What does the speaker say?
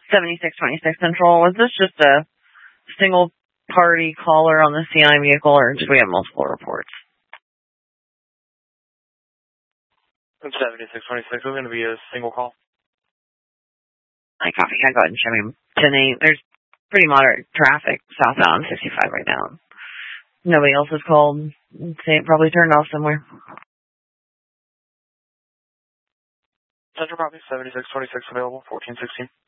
7626 Central. Was this just a single party caller on the CI vehicle, or did we have multiple reports? 7626, we're going to be a single call. I copy. Can I go ahead and show me 10-8? There's pretty moderate traffic southbound 65 right now. Nobody else has called. Say it probably turned off somewhere. Central copy, 7626 available, 1416.